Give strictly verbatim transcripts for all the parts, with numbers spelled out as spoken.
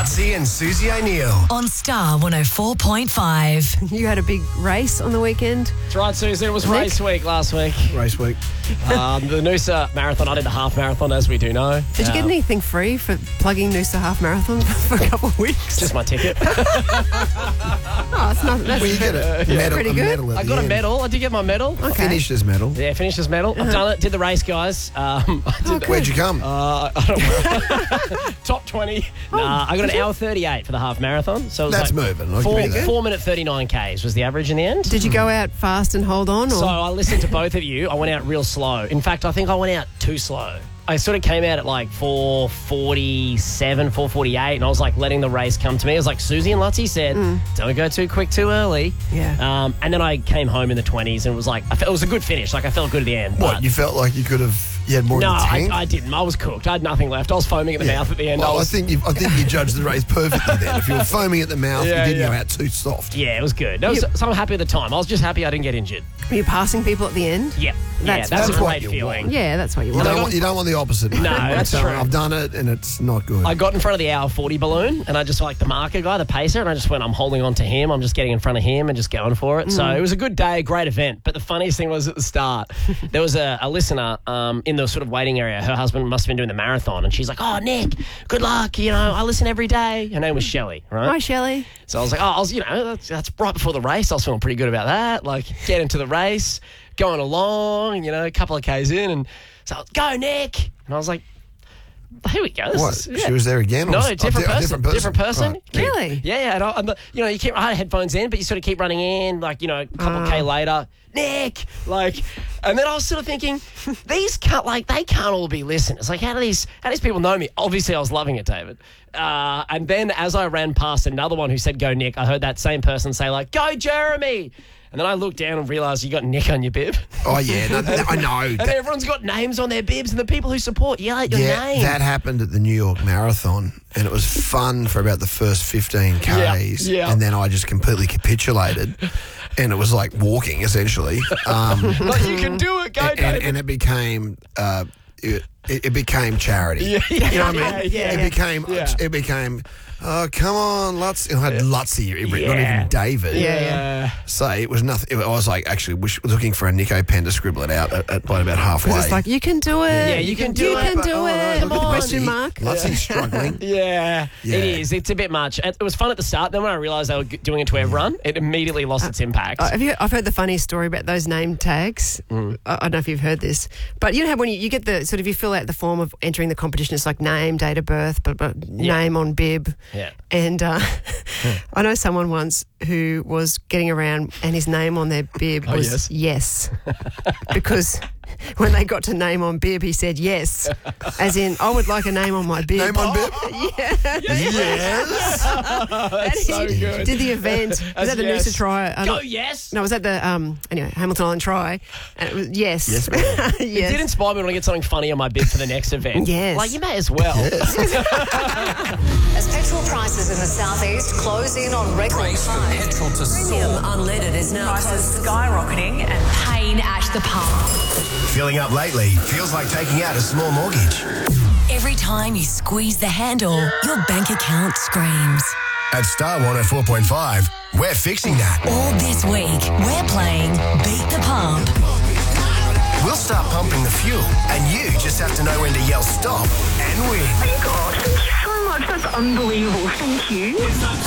Lutzi and Susie O'Neill. On Star one oh four point five. You had a big race on the weekend. That's right, Susie. It was Nick? race week last week. Race week. Um, the Noosa Marathon, I did the half marathon, as we do know. Did you get Um, anything free for plugging Noosa Half Marathon for a couple of weeks? Just my ticket. Oh, it's not. That's Well, you get a medal. pretty a good. medal at I the got a end. medal. I did get my medal. Okay. Finished his medal. Yeah, finished this medal. I've done it. Did the race, guys. Um, I did Oh, the- Where'd you come? Uh, I don't know. Top twenty. Nah, I got an hour thirty-eight for the half marathon. So it was That's like moving. I'll Four, give you that. four minute thirty-nine Ks was the average in the end. Did you go out fast and hold on? Or? So I listened to both of you. I went out real slow. In fact, I think I went out too slow. I sort of came out at like four forty-seven, four forty-eight, and I was like letting the race come to me. It was like Susie and Lutzi said, don't go too quick too early. Yeah. Um, and then I came home in the twenties and it was like, I felt, it was a good finish. Like I felt good at the end. What, but- you felt like you could have, you had more No, in the I, tank? I didn't. I was cooked. I had nothing left. I was foaming at the Yeah. mouth at the end. Well, I I, was, think you, I think you judged the race perfectly then. If you were foaming at the mouth, Yeah, you didn't yeah. go out too soft. yeah, it was good. That was, You- so I'm happy at the time. I was just happy I didn't get injured. Were you passing people at the end? Yeah. That's- yeah, that's, that's a what great you feeling. want. Yeah, that's what you You want. don't, want, you don't want the opposite. mate. No, I'm that's telling you, true. I've done it and it's not good. I got in front of the hour forty balloon and I just like the marker guy, the pacer, and I just went, I'm holding on to him. I'm just getting in front of him and just going for it. So it was a good day, great event. But the funniest thing was at the start, there was a, a listener um, in the sort of waiting area. Her husband must have been doing the marathon and she's like, oh, Nick, good luck. You know, I listen every day. Her name was Shelley, right? Hi, Shelley. So I was like, oh, I was, you know, that's, that's right before the race. I was feeling pretty good about that. Like, get into the race, going along, you know, a couple of Ks in. And so, go, Nick. And I was like, here we go. This What? is- yeah. She was there again? Or No, was- oh, different, di- person, different person. different person. Right. Keep- Really? Yeah, yeah. And I, and the, you know, you keep. I had headphones in, but you sort of keep running in, like you know, a couple Ah. K later, Nick, like, and then I was sort of thinking, these can't, like, they can't all be listeners. Like, how do these, how do these people know me? Obviously, I was loving it, David. Uh, and then as I ran past another one who said, "Go, Nick," I heard that same person say, like, "Go, Jeremy." And then I looked down and realised you got Nick on your bib. Oh, yeah. No, no, I know. And everyone's got names on their bibs, and the people who support yell out your yeah, name. that happened at the New York Marathon, and it was fun for about the first fifteen Ks, Yeah, yeah. and then I just completely capitulated, and it was like walking, essentially. Um, Like, you can do it, go, and, David. and it became... Uh, it, it became charity. Yeah, You know what I mean? yeah, yeah, it yeah. became... Yeah. It became... Oh, come on, Lutz. I had Lutzy, not Yeah. even David. Yeah, yeah. So it was nothing. I was like, actually, wish, looking for a Nico pen to scribble it out at, at, by about halfway. It's like, you can do it. Yeah, you can do you it, can But- do oh, no, it. look at the Question Lutzy. mark. Lutzy's struggling. Yeah, Yeah. it is. It's a bit much. It was fun at the start. Then when I realised they were g- doing it to everyone, it immediately lost its impact. Uh, have you, I've heard the funny story about those name tags. Mm. I, I don't know if you've heard this, but you know how when you, you get the sort of you fill out the form of entering the competition, it's like name, date of birth, but, but name on bib. Yeah. And uh, I know someone once who was getting around and his name on their bib Oh, was yes, because when they got to name on bib, he said yes, as in I would like a name on my bib. Name on bib? Yeah. Yes. That's so he good. did the event. Was That's that the yes. Noosa Try? I Go, don't- yes. No, it was at the um anyway Hamilton Island Try, and it was yes, Yes, ma'am. It yes. did inspire me when I get something funny on my bib for the next event. Yes. Like, you may as well. As petrol prices in the southeast close in on record highs, Petrol to premium soar. unleaded is now Prices skyrocketing and pain at the pump. Filling up lately feels like taking out a small mortgage. Every time you squeeze the handle, your bank account screams. At Star one oh four point five, we're fixing that. All this week, we're playing Beat the Pump. We'll start pumping the fuel, and you just have to know when to yell stop and win. Oh my God, thank you so much. That's unbelievable. Thank you.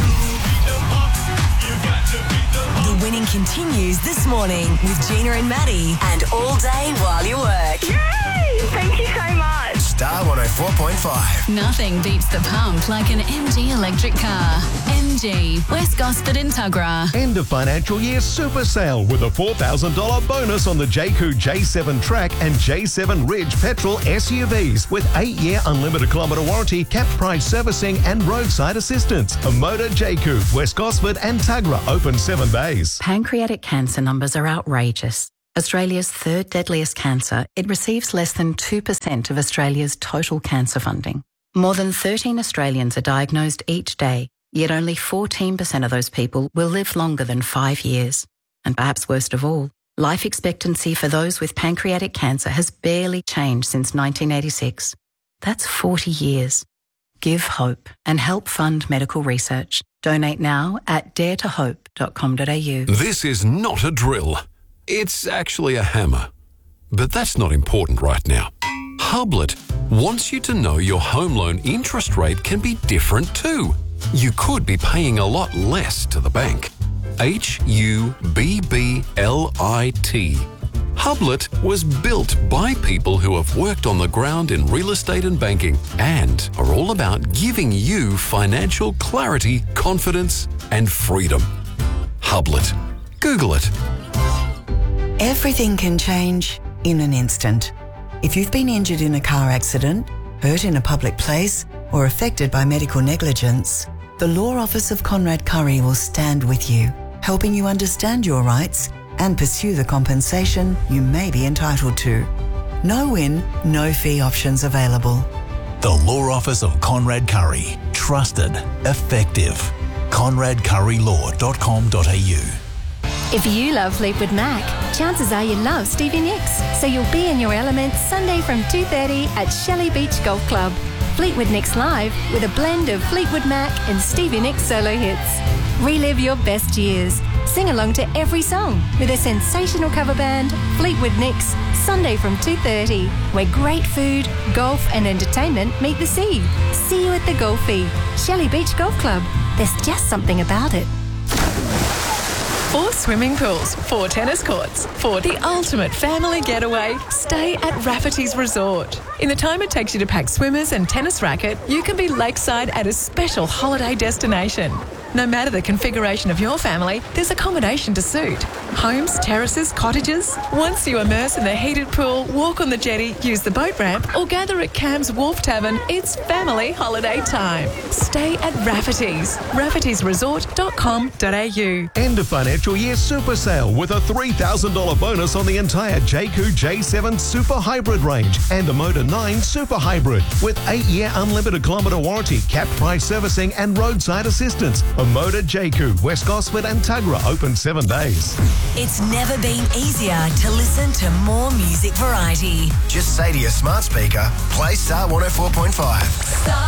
The winning continues this morning with Gina and Maddie, and all day while you work. Yay! Thank you so much. Star one oh four point five. Nothing beats the pump like an M G electric car. M G, West Gosford and Tuggerah. End of financial year super sale with a four thousand dollars bonus on the J C U J seven Track and J seven Ridge petrol S U Vs with eight-year unlimited kilometre warranty, capped price servicing and roadside assistance. A Motor J C U, West Gosford and Tuggerah open seven days. Pancreatic cancer numbers are outrageous. Australia's third deadliest cancer, it receives less than two percent of Australia's total cancer funding. More than thirteen Australians are diagnosed each day, yet only fourteen percent of those people will live longer than five years. And perhaps worst of all, life expectancy for those with pancreatic cancer has barely changed since nineteen eighty-six. That's forty years. Give hope and help fund medical research. Donate now at dare to hope dot com dot a u. This is not a drill. It's actually a hammer. But that's not important right now. Hublet wants you to know your home loan interest rate can be different too. You could be paying a lot less to the bank. H U B B L I T. Hublet was built by people who have worked on the ground in real estate and banking and are all about giving you financial clarity, confidence, and freedom. Hublet. Google it. Everything can change in an instant. If you've been injured in a car accident, hurt in a public place, or affected by medical negligence, the Law Office of Conrad Curry will stand with you, helping you understand your rights and pursue the compensation you may be entitled to. No win, no fee options available. The Law Office of Conrad Curry. Trusted. Effective. conrad curry law dot com dot a u. If you love Fleetwood Mac, chances are you love Stevie Nicks, so you'll be in your element Sunday from two thirty at Shelley Beach Golf Club. Fleetwood Nicks Live with a blend of Fleetwood Mac and Stevie Nicks solo hits. Relive your best years. Sing along to every song with a sensational cover band, Fleetwood Nicks, Sunday from two thirty, where great food, golf and entertainment meet the sea. See you at the Golfie, Shelley Beach Golf Club. There's just something about it. Four swimming pools, four tennis courts. For the ultimate family getaway, stay at Rafferty's Resort. In the time it takes you to pack swimmers and tennis racket, you can be lakeside at a special holiday destination. No matter the configuration of your family, there's accommodation to suit. Homes, terraces, cottages. Once you immerse in the heated pool, walk on the jetty, use the boat ramp, or gather at Cam's Wharf Tavern, it's family holiday time. Stay at Rafferty's. raffertys resort dot com dot a u. End of financial year super sale with a three thousand dollars bonus on the entire J Q J seven Super Hybrid range and a Motor nine Super Hybrid with eight year unlimited kilometre warranty, capped price servicing and roadside assistance. A Motor J Q, West Gosford and Tuggerah open seven days. It's never been easier to listen to more music variety. Just say to your smart speaker, play Star one oh four point five. Star